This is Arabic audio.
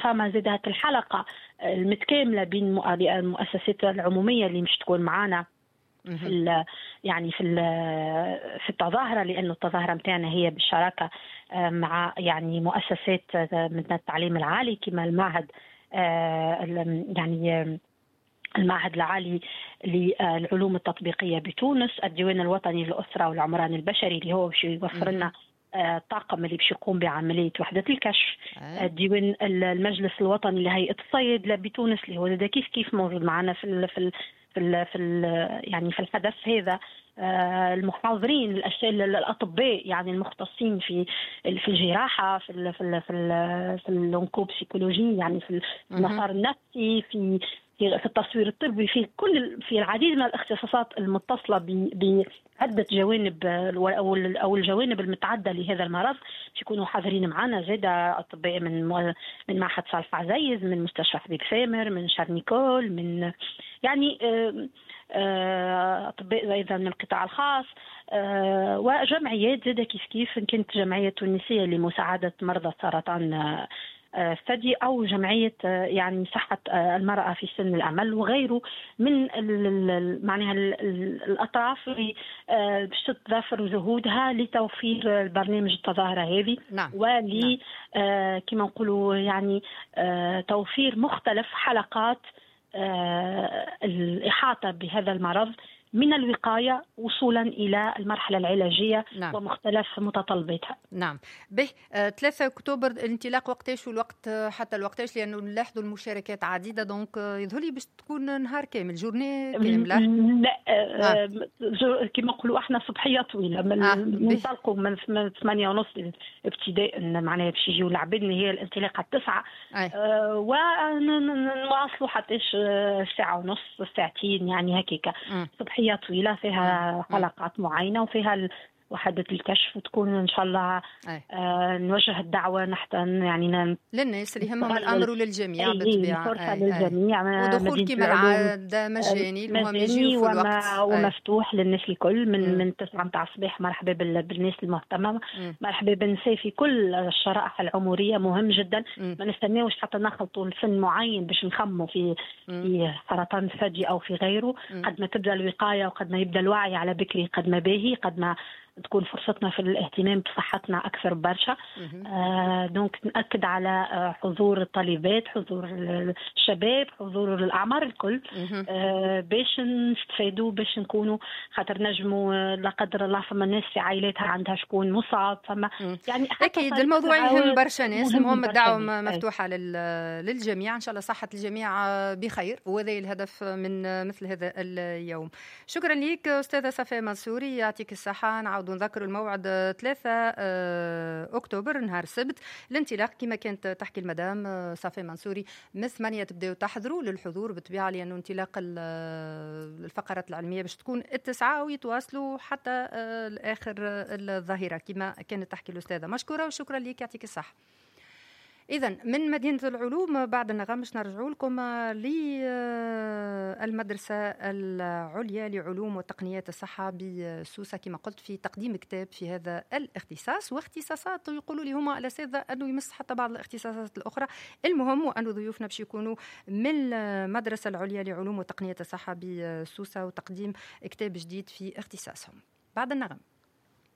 فما زادت الحلقة المتكاملة بين المؤسسات العمومية اللي مش تكون معنا في يعني في التظاهرة، لأنه التظاهرة متاعنا هي بالشراكة مع يعني مؤسسات من التعليم العالي كما المعهد يعني المعهد العالي للعلوم التطبيقية بتونس، الديوان الوطني للأسرة والعمران البشري اللي هو باش يوفر لنا الطاقم اللي باش يقوم بعملية وحدة الكشف، الديوان المجلس الوطني لهيئة الصيد بتونس اللي هو كيف موجود معنا في يعني في الحدث هذا، المحاضرين الأطباء يعني المختصين في الجراحة، في الأونكوبسيكولوجي يعني في المسار النفسي، في التصوير الطبي، في العديد من الاختصاصات المتصلة بعدة جوانب أو الجوانب المتعدة لهذا المرض يكونوا حاضرين معنا. زاد أطباء من معهد صالح عزيز، من مستشفى حبيب سامر، من شارنيكول، من يعني أطباء أيضا من القطاع الخاص، وجمعيات زاد كيف كانت جمعية تونسية لمساعدة مرضى السرطان الثدي، أو جمعية يعني صحة المرأة في سن العمل، وغيره من معناها الأطراف اللي باش تتضافر جهودها لتوفير برنامج التظاهرة هذه. نعم. ولي كما نقولوا يعني توفير مختلف حلقات الإحاطة بهذا المرض من الوقاية وصولا إلى المرحلة العلاجية. نعم. ومختلف متطلباتها. نعم. به 3 أكتوبر الانطلاق وقتاش والوقت حتى الوقتاش، لأنه نلاحظوا المشاركات عديدة، دونك يظهر لي باش تكون نهار كامل، جورني كاملة. لا كما نقولوا احنا صبحية طويلة، ننطلقوا من 8:30 ابتداء، معناها باش يجيو العباد، هي الانطلاقة 9 ونواصلوا حتى ساعة ونص ساعتين يعني هكيك. صبحية طويلة فيها حلقات معينة وفيها وحدة الكشف، وتكون إن شاء الله نوجه الدعوة نحن يعني للناس اللي يهمهم الأمر وللجميع بالطبيعة، فرصة للجميع. ودخول كما العادة مجاني، المهم يجيو في الوقت ومفتوح للناس الكل من 9 متاع الصباح. مرحبا بالناس المهتمة، مرحبا بالنساء في كل الشرائح العمرية، مهم جدا. ما نستناوش حتى نخلطوا السن معين باش نخموا في سرطان الثدي أو في غيره. قد ما تبدأ الوقاية وقد ما يبدأ الوعي على بكري، قد ما باهي، قد ما تكون فرصتنا في الاهتمام بصحتنا أكثر برشا. دونك نأكد على حضور الطالبات، حضور الشباب، حضور الأعمار الكل، باش نستفادوا، باش نكونوا خاطر نجموا لا قدر الله فما ناس في عائلاتها عندها شكون مصاب، فما يعني أكيد الموضوع يهم برشا ناس. المهم الدعوة مفتوحة للجميع، إن شاء الله صحة الجميع بخير، وهذا الهدف من مثل هذا اليوم. شكرا لك أستاذة صفاء منصوري، يعطيك الصحة. نعود نذكر الموعد 3 أكتوبر نهار السبت، الانطلاق كما كانت تحكي المدام صفاء منصوري من 8 تبداو تحضروا للحضور بالطبيعة، لأنه انطلاق الفقرات العلمية باش تكون 9 ويتواصلوا حتى آخر الظهيرة كما كانت تحكي الأستاذة. مشكورة وشكرا لك، يعطيك الصحة. إذن من مدينة العلوم بعد النغم باش نرجعوا لكم للمدرسة العليا لعلوم وتقنيات الصحة بسوسة كما قلت، في تقديم كتاب في هذا الاختصاص، واختصاصات يقولوا لي هما الأساتذة أنه يمس حتى بعض الاختصاصات الأخرى. المهم وأنه ضيوفنا باش يكونوا من المدرسة العليا لعلوم وتقنيات الصحة بسوسة وتقديم كتاب جديد في اختصاصهم. بعد النغم.